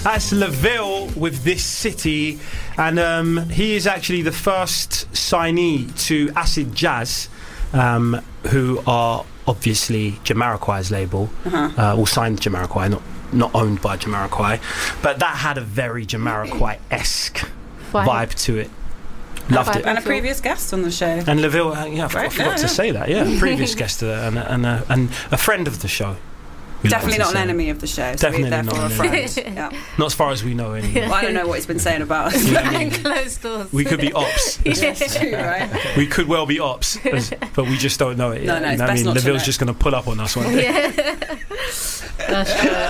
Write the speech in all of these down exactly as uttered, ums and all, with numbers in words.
That's LaVille with This City, and um, he is actually the first signee to Acid Jazz, um, who are obviously Jamiroquai's label, uh-huh. uh, or signed Jamiroquai, not not owned by Jamiroquai, but that had a very Jamiroquai-esque vibe to it. Loved it. And a previous guest on the show. And LaVille, uh, yeah, I, right? I forgot yeah, to yeah. say that, yeah, previous guest uh, and, and, uh, and a friend of the show. Definitely not an enemy of the show. So Definitely we're not therefore an a friend. Yeah. Not as far as we know, anyway. Well, I don't know what he's been saying about us. Behind closed doors. We could be ops. It's true, right? We could well be ops, as, but we just don't know it. No, yet. no, it's I best mean, not to LaVille's know. just going to pull up on us one day. Yeah.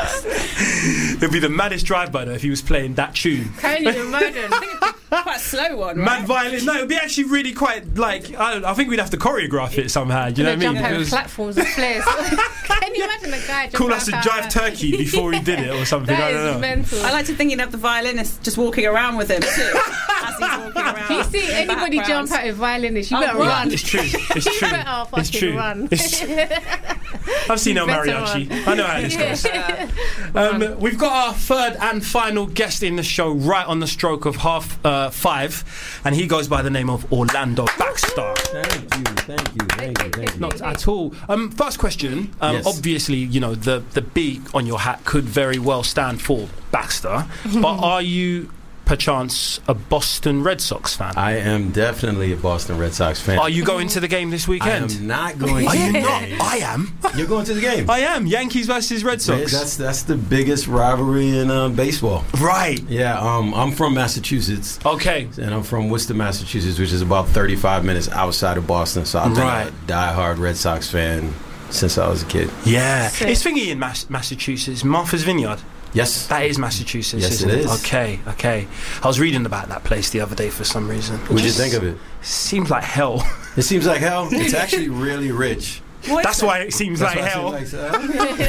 It'd be the maddest drive-by though if he was playing that tune. Currently the modern. Quite a slow one, right? Mad violin. No, it'd be actually really quite like. I, don't, I think we'd have to choreograph it somehow. Do you know what I mean? Jump It over was- platforms and flares. Can you imagine a guy jump Call us a out Jive of- Turkey before he did it or something. That I don't is know. mental. I like to think you'd have the violinist just walking around with him too, as he's walking around. If you see in anybody background. jump out with violinist, you Oh, better run. run. It's true. It's You true. better It's fucking true. run. It's, I've seen El Better Mariachi. run. I know how this goes. Um, we've got our third and final guest in the show right on the stroke of half uh, five, and he goes by the name of Orlando Baxter. Thank you, thank you, thank you, thank you. Not at all. Um, first question. Um, Yes. Obviously, you know the the B on your hat could very well stand for Baxter, but are you perchance a Boston Red Sox fan? I am definitely a Boston Red Sox fan. Are you going to the game this I weekend? am not going Are to you the not? game. I am. You're going to the game. I am. Yankees versus Red Sox. That's that's the biggest rivalry in uh, baseball. Right. Yeah, um, I'm from Massachusetts, Okay. and I'm from Worcester, Massachusetts, which is about thirty-five minutes outside of Boston. So I've been Right. a diehard Red Sox fan since I was a kid. Yeah. Sick. It's thingy in Mass- Massachusetts. Martha's Vineyard. Yes. That is Massachusetts. Yes, isn't it is. Okay. Okay. I was reading about that place the other day for some reason. What did you think of it? Seems like hell. It seems like hell. It's actually really rich. What is That's it? why it seems That's like why it hell. seems like, uh,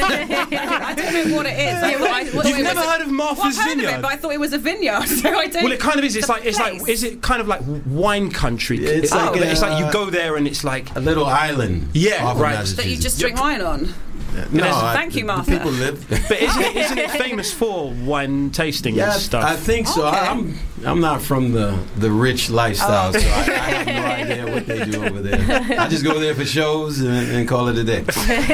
I don't know what it is. I thought I- what You've it never was- heard of Well, Martha's I've heard of Vineyard? it, but I thought it was a vineyard. So I don't. Well, it kind of is. It's The like it's like place. is it kind of like wine country? It's Oh, like, but it's like you uh, go there and it's like a little island. Yeah, off of right. Massachusetts. that you just drink wine on. No, I- Thank you, the- Martha. The people live. But isn't it, isn't it famous for wine tasting Yeah, and stuff? I think so. Okay. I, I'm I'm not from the, the rich lifestyle, Oh. so I, I have no idea what they do over there. I just go there for shows and, and call it a day.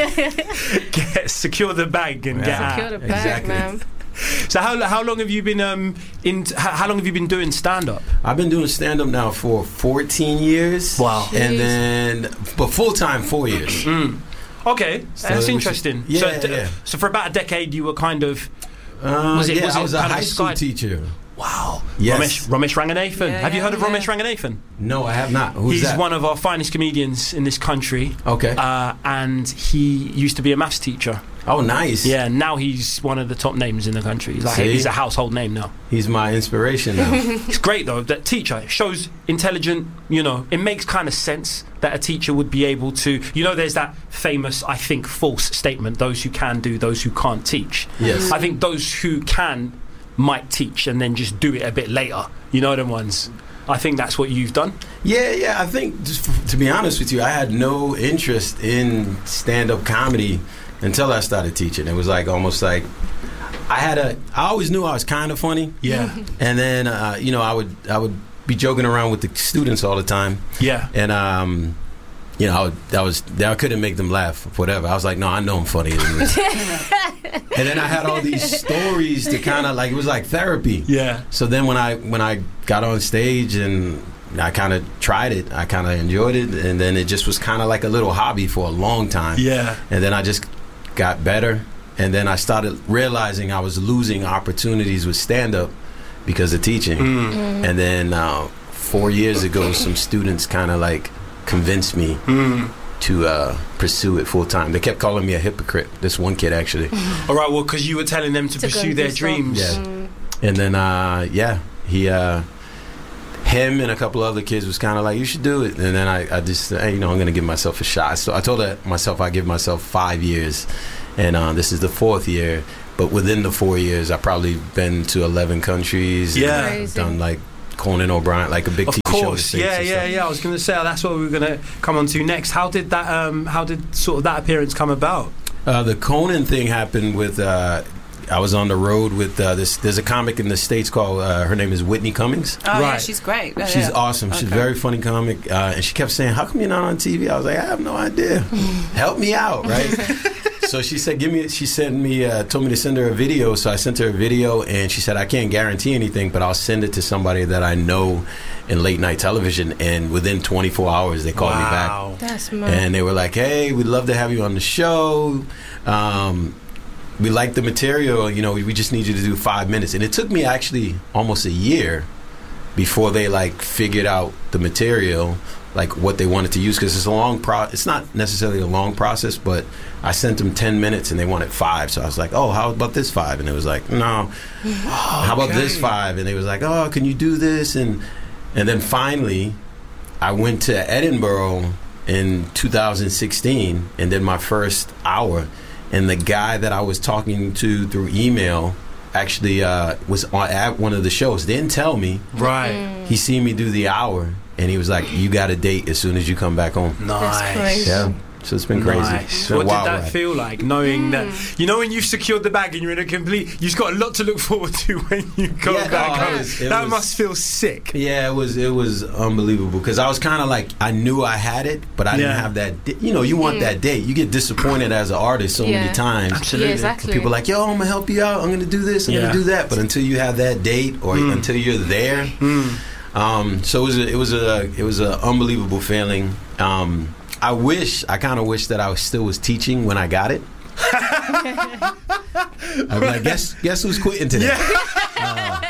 Get, secure the bag and Yeah. get out. Secure the bag, Exactly. man. So how how long have you been um in how, how long have you been doing stand up? I've been doing stand up now for fourteen years. Wow. And Jeez. then, but full time four years. Mm. Okay, So that's it was- interesting. yeah, so, d- yeah. so for about a decade, you were kind of Uh, Was it- yeah, was I it was a kind of high a school side- teacher. wow. Yes. Ramesh, Ramesh Ranganathan. Yeah, have you yeah, heard of yeah. Ramesh Ranganathan? No, I have not. Who's He's that? one of our finest comedians in this country, Okay. uh, and he used to be a maths teacher. Oh, nice. Yeah, and now he's one of the top names in the country. He's like See? he's a household name now. He's my inspiration now. It's great though that teacher it shows intelligent. You know, it makes kind of sense that a teacher would be able to. You know, there's that famous, I think, false statement: those who can do, those who can't teach. Yes. I think those who can might teach and then just do it a bit later. You know them ones. I think that's what you've done. Yeah, yeah. I think, just f- to be honest with you, I had no interest in stand-up comedy until I started teaching. It was like almost like I had a. I always knew I was kind of funny, Yeah, and then uh, you know I would I would be joking around with the students all the time, yeah. and um, you know I, would, I was I couldn't make them laugh, whatever. I was like, no, I know I'm funnier than this. And then I had all these stories to kind of like it was like therapy. Yeah. So then when I when I got on stage and I kind of tried it, I kind of enjoyed it, and then it just was kind of like a little hobby for a long time. Yeah. And then I just got better, and then I started realizing I was losing opportunities with stand-up because of teaching. Mm. And then uh, four years ago, some students kind of like convinced me Mm. to uh, pursue it full time. They kept calling me a hypocrite. This one kid actually. All right. Well, because you were telling them to, To go pursue and their do stuff. dreams. Yeah. Mm. And then, uh, yeah, he, uh, him and a couple other kids was kind of like, you should do it. And then I, I just, hey, you know, I'm going to give myself a shot. So I told uh, myself I give myself five years. And uh, this is the fourth year. But within the four years, I've probably been to eleven countries. and Yeah. I've Crazy. done like Conan O'Brien, like a big Of T V show. in the course, States yeah, and yeah, stuff. yeah. I was going to say that's what we were going to come on to next. How did that, um, how did sort of that appearance come about? Uh, the Conan thing happened with, uh, I was on the road with uh, this. There's a comic in the States called. Uh, her name is Whitney Cummings. Oh, yeah, Right. she's great. Yeah, She's yeah. awesome. She's a Okay. very funny comic, uh, and she kept saying, "How come you're not on T V?" I was like, "I have no idea. Help me out, right?" So she said, "Give me." She sent me, uh, told me to send her a video. So I sent her a video, and she said, "I can't guarantee anything, but I'll send it to somebody that I know in late night television." And within twenty-four hours, they called me back, Wow. That's mad. and they were like, "Hey, we'd love to have you on the show. Um, we like the material. You know, we, we just need you to do five minutes." And it took me actually almost a year before they like figured out the material, like what they wanted to use, because it's a long pro. It's not necessarily a long process, but I sent them ten minutes and they wanted five. So I was like, "Oh, how about this five?" And it was like, "No, how about this five?" And they was like, "Oh, can you do this?" And and then finally, I went to Edinburgh in two thousand sixteen and did my first hour. And the guy that I was talking to through email actually uh, was on, at one of the shows. Didn't tell me. Right. He seen me do the hour, and he was like, "You got a date as soon as you come back home." Nice. That's crazy. Yeah. So it's been crazy. Nice. It's been a What did wild that ride. feel like, knowing that, you know, when you've secured the bag and you're in a complete, you've got a lot to look forward to when you go Yeah, back oh, it home. was- it that was- must feel sick. Yeah, it was it was unbelievable, because I was kind of like, I knew I had it, but I didn't Yeah. have that. Di- you know, you want Mm. that date. You get disappointed as an artist so Yeah. many times. Absolutely. Yeah, exactly. People are like, "Yo, I'm gonna help you out. I'm gonna do this. I'm Yeah. gonna do that." But until you have that date, or Mm. until you're there, Mm. um, so it was a, it was a it was an unbelievable feeling. Um, I wish I kind of wish that I was still was teaching when I got it. I'm like, guess guess who's quitting today? Uh,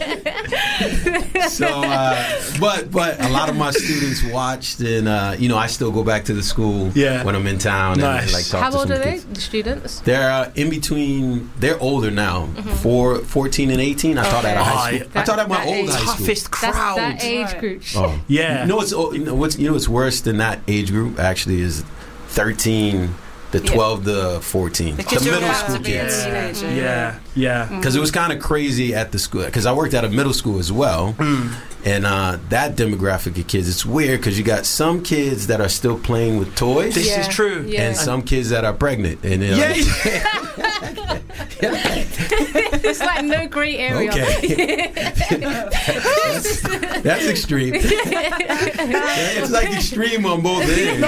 so, uh, but but a lot of my students watched, and uh, you know, I still go back to the school Yeah. when I'm in town and Nice. like talk How to old some are they, kids. the students? They're uh, in between. They're older now, four, fourteen and eighteen. I taught at a Okay. high Oh, school. yeah. I taught at my That old age. high school. Toughest That's crowd. that age Right. group. Oh, Yeah. You know what's oh, you know what's you know what's worse than that age group actually is thirteen, the Yeah. twelve to fourteen, The the kids are middle about school to be a kids. teenager. Yeah, yeah. Because it was kind of crazy at the school. Because I worked at a middle school as well, and uh, that demographic of kids, it's weird because you got some kids that are still playing with toys, This Yeah. is true. Yeah. and some kids that are pregnant. And they're Yeah, like, It's like no grey area. okay, that's, that's extreme. It's like extreme on both ends.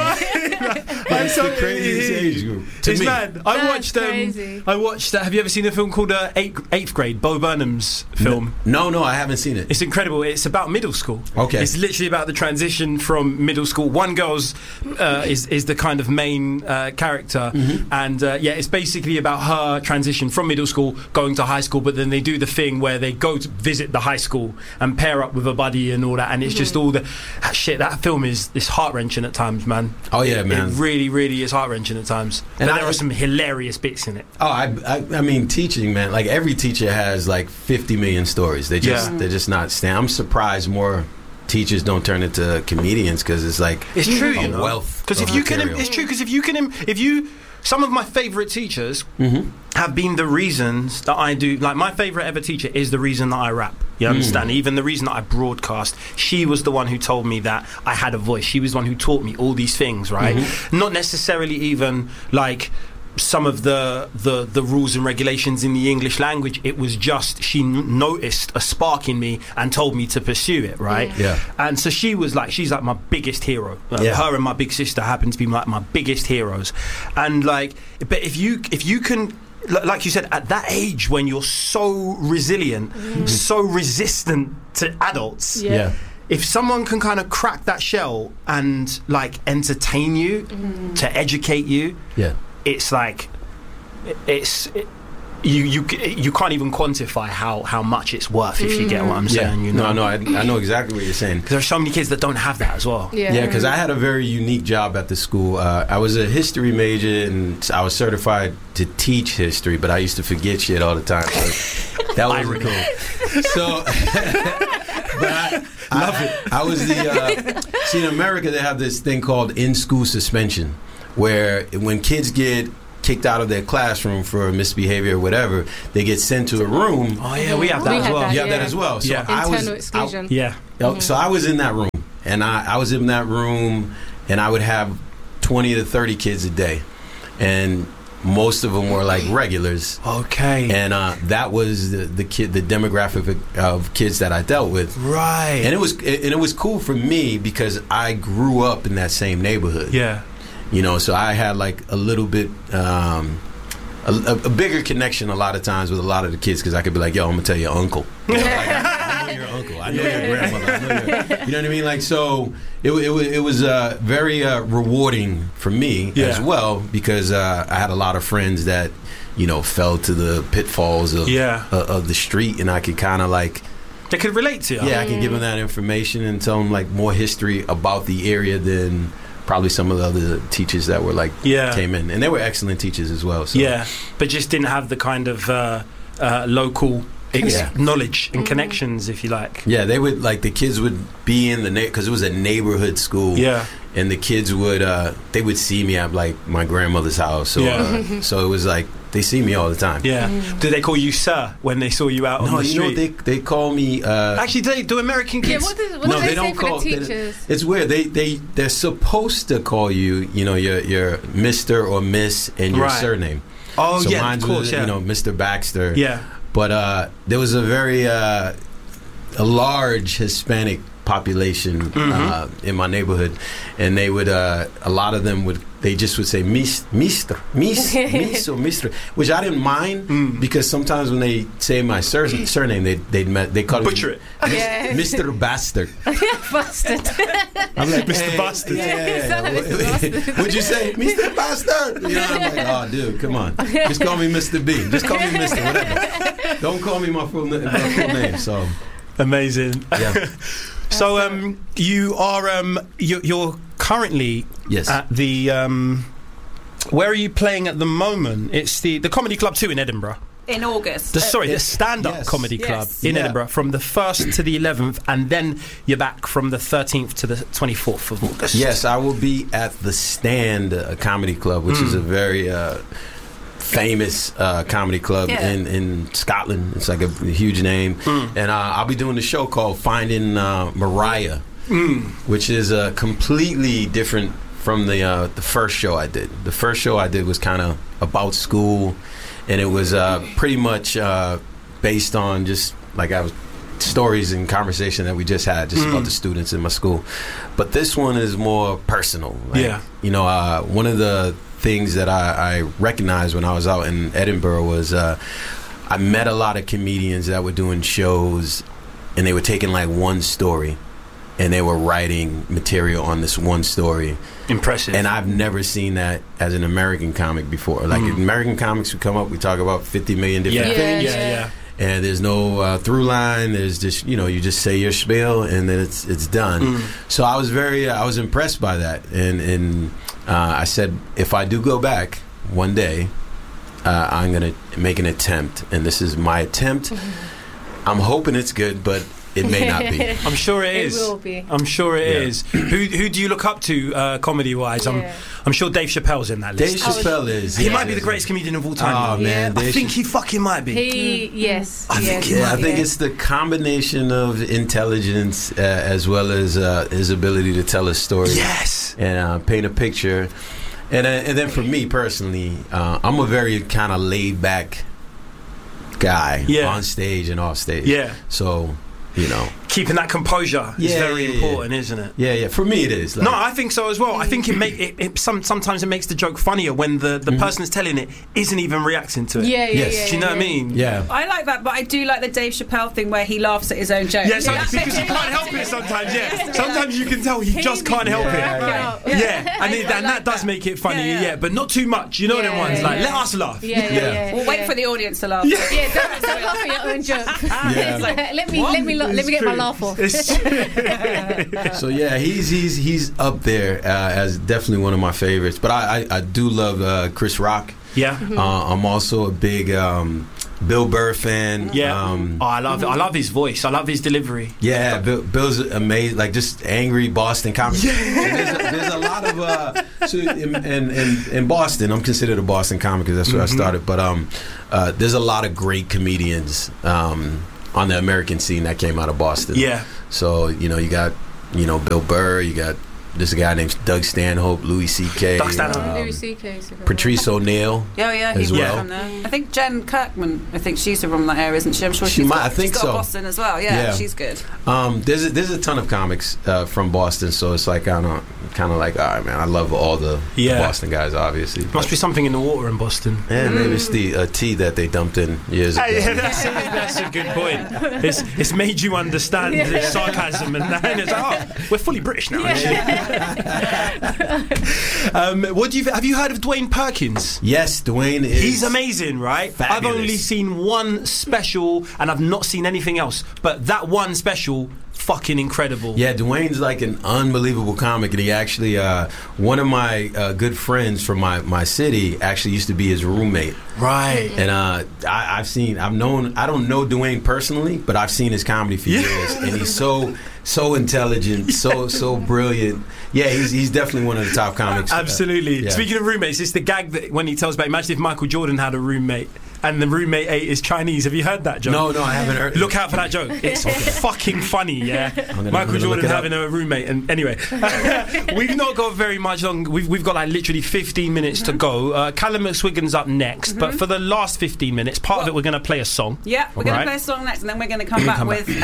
It's the craziest age group to it's me. mad. I That's watched. Um, crazy. I watched. Uh, have you ever seen a film called uh, Eighth, Eighth Grade? Bo Burnham's film. No, no, I haven't seen it. It's incredible. It's about middle school. Okay. It's literally about the transition from middle school. One girl's uh, is is the kind of main uh, character, Mm-hmm. and uh, yeah, it's basically about her transition from middle school going to high school. But then they do the thing where they go to visit the high school and pair up with a buddy and all that, and it's just all the ah, shit. That film is it's heart wrenching at times, man. Oh yeah, It- man. It really, really is heart wrenching at times. And And I- there are some hilarious bits in it. Oh, I, I, I mean, teaching, man. Like every teacher has like fifty million stories. They just, Yeah. they're just not. Stand. I'm surprised more teachers don't turn into comedians because it's like It's true, a you know. wealth. Because of if you can, material. it's true. Because if you can, if you, some of my favourite teachers Mhm. have been the reasons that I do. Like my favourite ever teacher is the reason that I rap. You understand? Even the reason that I broadcast. She was the one who told me that I had a voice. She was the one who taught me all these things. Right? Not necessarily even like some of the, the the rules and regulations in the English language. It was just she n- noticed a spark in me and told me to pursue it. Right? Yeah. And so she was like, she's like my biggest hero. Uh, Yeah. Her and my big sister happen to be like my biggest heroes. And like, but if you if you can, li- like you said, at that age when you're so resilient, so resistant to adults, Yeah. Yeah. if someone can kind of crack that shell and like entertain you, to educate you, Yeah. it's like, it's. It, you, you you can't even quantify how, how much it's worth if you get what I'm Yeah. saying. You know, No, no, I, I know exactly what you're saying. because there are so many kids that don't have that as well. Yeah. Yeah, because I had a very unique job at the school. Uh, I was a history major, and I was certified to teach history, but I used to forget shit all the time. So that was Irony. cool. So, but I, love it. I was the uh, see in America they have this thing called in-school suspension, where when kids get kicked out of their classroom for misbehavior or whatever, they get sent to a room. Oh yeah, we have that We as had well. that, You have that yeah. as well. So Yeah. I was Internal I- exclusion. Yeah. Oh, So I was in that room, and I, I was in that room, and I would have twenty to thirty kids a day, and most of them were like regulars. Okay. And uh, that was the, the kid, the demographic of, of kids that I dealt with. Right. And it was and it was cool for me because I grew up in that same neighborhood. Yeah. You know, so I had like a little bit, um, a, a bigger connection a lot of times with a lot of the kids because I could be like, yo, I'm gonna tell your uncle. You know, like, I, I know your uncle. I know your grandmother. I know your, you know what I mean? Like, so it, it, was- it was uh, very uh, rewarding for me Yeah. as well because uh, I had a lot of friends that, you know, fell to the pitfalls of, Yeah. uh, of the street, and I could kind of like, They could relate to you. yeah, I can give them that information and tell them like more history about the area than probably some of the other teachers that were like Yeah. came in, and they were excellent teachers as well. So. Yeah, but just didn't have the kind of uh, uh, local ex- Yeah. knowledge and connections, if you like. Yeah, they would like the kids would be in the because it was a neighborhood school. Yeah. and the kids would uh, they would see me at like my grandmother's house. Or, Yeah. uh, so it was like they see me all the time. Yeah. Did they call you sir when they saw you out on No, the you know street? they they call me. Uh, Actually, do, they, do American Yeah, kids? what, does, what no, do they, they say don't for call. the they- teachers? it's weird. They they they're supposed to call you. You know, your your Mister or Miss and your Right. surname. Oh, so yeah, mine of course, was yeah. you know Mister Baxter. Yeah. But uh, there was a very uh, a large Hispanic population Mhm. uh, in my neighborhood, and they would uh, a lot of them would they just would say mis, mister, mis, mis or mister, which I didn't mind Mm. because sometimes when they say my sur- surname, they they they call Butcher me it. Yeah. Mister Bastard. Bastard. I'm like Mister hey, Bastard. Yeah, yeah, You sound like Mister yeah. Bastard. Would you say Mister Bastard? You know, I'm like, oh, dude, come on, just call me Mister B. Just call me Mister Whatever. Don't call me my full, na- my full name. So. Amazing. Yeah. So um, you are um, you, you're currently Yes. at the um, where are you playing at the moment? It's the the Comedy Club two in Edinburgh. In August. The, Uh, sorry, the yes. stand-up Yes. comedy Yes. club in Yeah. Edinburgh from the first to the eleventh, and then you're back from the thirteenth to the twenty-fourth of August. Yes, I will be at the Stand uh, Comedy Club, which is a very uh, famous uh, comedy club Yeah. in, in Scotland. It's like a huge name. And uh, I'll be doing a show called Finding uh, Mariah, which is uh, completely different from the uh, the first show I did. The first show I did was kind of about school, and it was uh, pretty much uh, based on just like I was stories and conversation that we just had just about the students in my school. But this one is more personal. Like, Yeah. you know, uh, one of the things that I, I recognized when I was out in Edinburgh was uh, I met a lot of comedians that were doing shows, and they were taking like one story, and they were writing material on this one story. Impressive. And I've never seen that as an American comic before. Like American comics would come up, we talk about fifty million different yeah. Yeah, things, yeah, yeah. yeah. and there's no uh, through line. There's just, you know, you just say your spiel and then it's it's done. So I was very uh, I was impressed by that, and and uh, I said if I do go back one day, uh, I'm gonna make an attempt, and this is my attempt. I'm hoping it's good, but it may not be. I'm sure it It is. will be. I'm sure it Yeah. is. Who who do you look up to uh, comedy wise? I'm Yeah. I'm sure Dave Chappelle's in that Dave list. Chappelle is. He yeah, might be the is. greatest comedian of all Oh time. man, Yeah. I Dave think Chappelle- he fucking might be. He, yes. I yes, think he Yeah, I think yeah. it's the combination of intelligence uh, as well as uh, his ability to tell a story Yes. and uh, paint a picture. And uh, and then for me personally, uh, I'm a very kind of laid back guy Yeah. on stage and off stage. Yeah. So, you know, Keeping that composure is Yeah, very yeah, yeah. important, isn't it? yeah, yeah. For me, it is. Like, No, I think so as well. I think it make it, it some sometimes it makes the joke funnier when the, the person that's telling it isn't even reacting to it. Yeah, yeah, Yes. yeah. Do you know what I yeah. mean? yeah. I like that, but I do like the Dave Chappelle thing where he laughs at his own jokes. Yeah, so, because you can't help it sometimes. Yeah, sometimes you can tell he just can't help Yeah, it. yeah. Yeah. Yeah, and, it, I and like that does that. make it funny. Yeah, Yeah, yeah. but not too much. You know them Yeah, ones like yeah. let us laugh. Yeah, yeah, Yeah. yeah. We'll wait yeah. for the audience to laugh. Yeah, don't, don't laugh at your own joke. Yeah. It's like, let me, let me, lo- let me get my laugh off. It's So yeah, he's he's he's up there uh, as definitely one of my favorites. But I I, I do love uh, Chris Rock. yeah, Uh, I'm also a big um, Bill Burr fan. yeah. Um, oh, I love I love his voice. I love his delivery. Yeah, Bill, Bill's amazing. Like just angry Boston comic. Yeah. There's, a, there's a lot of uh, so in, in, in, in Boston. I'm considered a Boston comic because that's where I started. But um, uh, there's a lot of great comedians um, on the American scene that came out of Boston. Yeah, So you know, you got you know Bill Burr, you got there's a guy named Doug Stanhope, Louis C K, Doug Stanhope. um, Louis C K. Patrice O'Neal. Yeah, yeah, as he was well. from there. I think Jen Kirkman. I think she's from that area, isn't she? I'm sure She she's might- got, I think she's got so. Boston as well. Yeah, Yeah. she's good. Um, there's a, there's a ton of comics uh, from Boston, so it's like I don't kind of like all right, man. I love all the, Yeah. the Boston guys, obviously. Must be something in the water in Boston. Yeah, maybe it's the uh, tea that they dumped in years ago. Hey, yeah, that's, a, that's a good point. It's, it's made you understand the sarcasm and that. And it's like, oh, we're fully British now. um, what do you have you heard of Dwayne Perkins? Yes, Dwayne is. He's amazing, right? Fabulous. I've only seen one special and I've not seen anything else. But that one special, fucking incredible. Yeah, Dwayne's like an unbelievable comic, and he actually, uh, one of my uh, good friends from my, my city actually used to be his roommate. Right. And uh, I, I've seen, I've known, I don't know Dwayne personally, but I've seen his comedy for Yeah. years, and he's so, so intelligent, so, so brilliant. Yeah, he's he's definitely one of the top comics. Absolutely. Yeah. Speaking of roommates, it's the gag that when he tells about, imagine if Michael Jordan had a roommate and the roommate ate his Chinese. Have you heard that joke? No, no, I haven't heard. Look out for that joke. It's fucking funny, yeah. gonna- I'm Michael gonna Jordan look it up. having a roommate, and anyway, we've not got very much long. We've we've got like literally fifteen minutes to go. Uh, Callum McSwiggan's up next, but for the last fifteen minutes, part of it we're going to play a song. Yeah, we're going Right. to play a song next, and then we're going to come back Come with